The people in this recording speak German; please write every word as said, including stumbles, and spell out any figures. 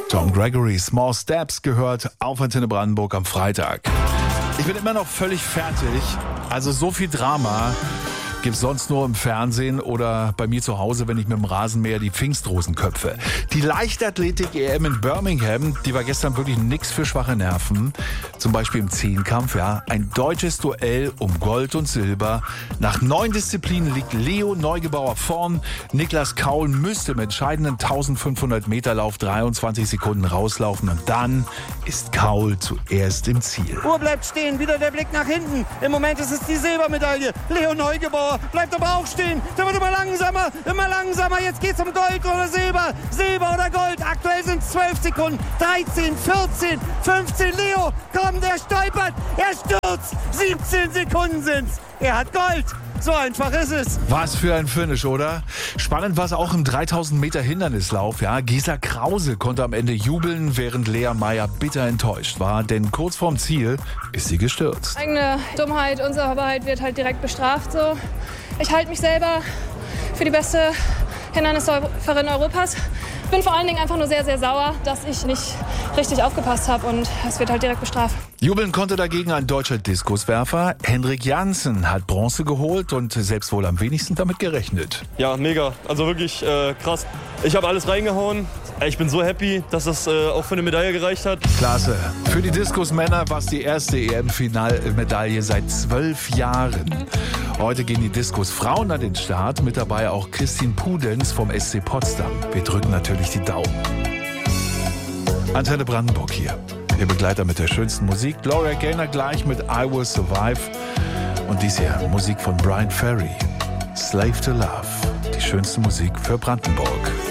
Tom Gregory, Small Steps gehört auf Antenne Brandenburg am Freitag. Ich bin immer noch völlig fertig. Also so viel Drama gibt's sonst nur im Fernsehen oder bei mir zu Hause, wenn ich mit dem Rasenmäher die Pfingstrosen köpfe. Die Leichtathletik-E M in Birmingham, die war gestern wirklich nix für schwache Nerven. Zum Beispiel im Zehnkampf, ja. Ein deutsches Duell um Gold und Silber. Nach neun Disziplinen liegt Leo Neugebauer vorn. Niklas Kaul müsste im entscheidenden eintausendfünfhundert Meter Lauf dreiundzwanzig Sekunden rauslaufen. Und dann ist Kaul zuerst im Ziel. Uhr bleibt stehen, wieder der Blick nach hinten. Im Moment ist es die Silbermedaille. Leo Neugebauer bleibt aber auch stehen. Der wird immer langsamer, immer langsamer. Jetzt geht's um Gold oder Silber. Silber oder Gold. Aktuell sind es zwölf Sekunden. dreizehn, vierzehn, fünfzehn. Leo, komm, der stolpert. Er stürzt. siebzehn Sekunden sind's. Er hat Gold. So einfach ist es. Was für ein Finish, oder? Spannend war es auch im dreitausend Meter Hindernislauf. Ja, Gesa Krause konnte am Ende jubeln, während Lea Meyer bitter enttäuscht war. Denn kurz vorm Ziel ist sie gestürzt. Eigene Dummheit, Unsauberheit wird halt direkt bestraft. So. Ich halte mich selber für die beste Hindernisläuferin Europas. Bin vor allen Dingen einfach nur sehr, sehr sauer, dass ich nicht richtig aufgepasst habe und es wird halt direkt bestraft. Jubeln konnte dagegen ein deutscher Diskuswerfer. Henrik Jansen hat Bronze geholt und selbst wohl am wenigsten damit gerechnet. Ja, mega. Also wirklich äh, krass. Ich habe alles reingehauen. Ich bin so happy, dass das äh, auch für eine Medaille gereicht hat. Klasse. Für die Diskusmänner war es die erste E M-Finalmedaille seit zwölf Jahren. Heute gehen die Diskusfrauen an den Start. Mit dabei auch Christine Pudenz vom S C Potsdam. Wir drücken natürlich die Daumen. Antenne Brandenburg hier. Ihr Begleiter mit der schönsten Musik. Gloria Gaynor gleich mit I Will Survive. Und dies hier Musik von Brian Ferry. Slave to Love. Die schönste Musik für Brandenburg.